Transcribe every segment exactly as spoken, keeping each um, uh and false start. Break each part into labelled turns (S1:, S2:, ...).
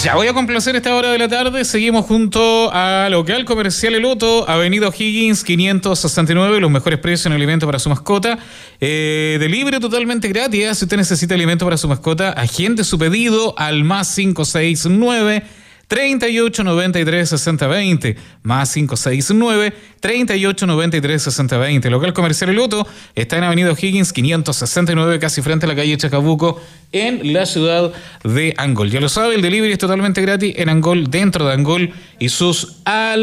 S1: Ya voy a complacer esta hora de la tarde. Seguimos junto a Local Comercial El Otto, Avenida O'Higgins quinientos sesenta y nueve, los mejores precios en alimento para su mascota. Eh, delivery totalmente gratis. Si usted necesita alimento para su mascota, agende su pedido al más cinco seis nueve, treinta y ocho noventa y tres sesenta veinte, más cinco seis nueve, treinta y ocho noventa y tres sesenta veinte. Local Comercial El Otto está en Avenida O'Higgins quinientos sesenta y nueve, casi frente a la calle Chacabuco, en la ciudad de Angol. Ya lo sabe, el delivery es totalmente gratis en Angol, dentro de Angol y sus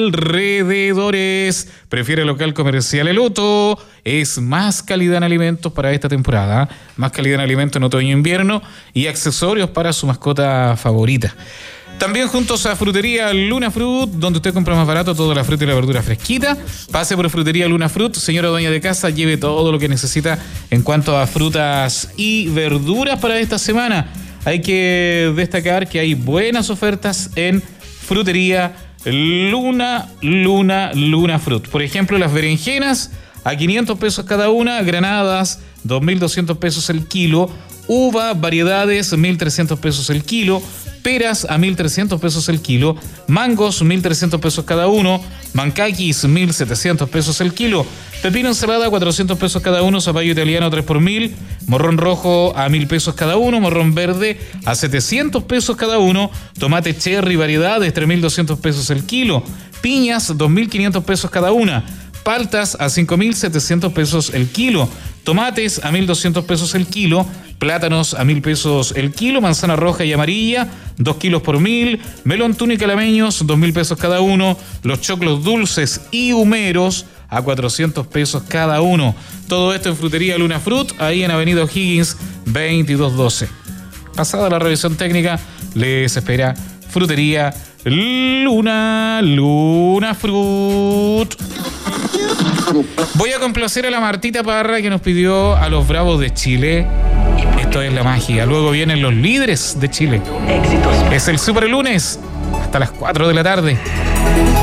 S1: alrededores. Prefiere Local Comercial El Otto. Es más calidad en alimentos para esta temporada, más calidad en alimentos en otoño e invierno y accesorios para su mascota favorita. También juntos a Frutería Luna Fruit, donde usted compra más barato toda la fruta y la verdura fresquita. Pase por Frutería Luna Fruit, señora dueña de casa, lleve todo lo que necesita en cuanto a frutas y verduras para esta semana. Hay que destacar que hay buenas ofertas en Frutería Luna, Luna, Luna Fruit. Por ejemplo, las berenjenas a quinientos pesos cada una, granadas dos mil doscientos pesos el kilo, uva, variedades mil trescientos pesos el kilo, peras a mil trescientos pesos el kilo, mangos mil trescientos pesos cada uno, mancaquis mil setecientos pesos el kilo, pepino ensalada cuatrocientos pesos cada uno, zapallo italiano tres por mil, morrón rojo a mil pesos cada uno, morrón verde a setecientos pesos cada uno, tomate cherry variedades tres mil doscientos pesos el kilo, piñas dos mil quinientos pesos cada una, paltas a cinco mil setecientos pesos el kilo, tomates a mil doscientos pesos el kilo, plátanos a mil pesos el kilo, manzana roja y amarilla, dos kilos por mil, melón tuna y calameños, dos mil pesos cada uno, los choclos dulces y humeros a cuatrocientos pesos cada uno. Todo esto en Frutería Luna Fruit, ahí en Avenida O'Higgins veintidós doce. Pasada la revisión técnica, les espera Frutería Luna, Luna Fruit. Voy a complacer a la Martita Parra, que nos pidió a los Bravos de Chile. Esto es la magia. Luego vienen los líderes de Chile. Es el Super Lunes hasta las cuatro de la tarde.